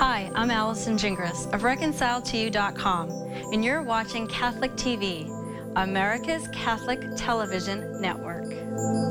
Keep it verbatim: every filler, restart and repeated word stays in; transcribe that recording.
Hi, I'm Allison Gingras of reconcile to you dot com, and you're watching Catholic T V, America's Catholic Television Network.